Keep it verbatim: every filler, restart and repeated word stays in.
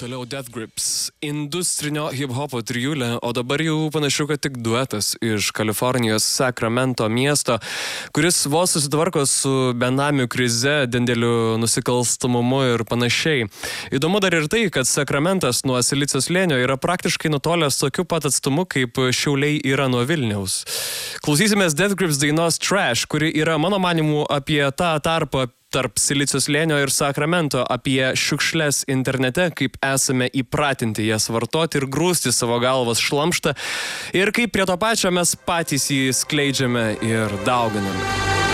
Toliau Death Grips, industrinio hip-hopo trijulė, o dabar jau panašu, kad tik duetas iš Kalifornijos Sacramento miesto, kuris vos susitvarko su benamių krize, dideliu nusikalstamumu ir panašiai. Įdomu dar ir tai, kad Sacramentas nuo Silicio slėnio yra praktiškai nutolęs tokiu pat atstumu, kaip Šiauliai yra nuo Vilniaus. Klausysimės Death Grips dainos Trash, kuri yra mano manimu apie tą tarpą tarp Silicio slėnio ir Sacramento, apie šiukšles internete, kaip esame įpratinti jas vartoti ir grūsti savo galvas šlamštą ir kaip prie to pačio mes patys jį skleidžiame ir dauginame.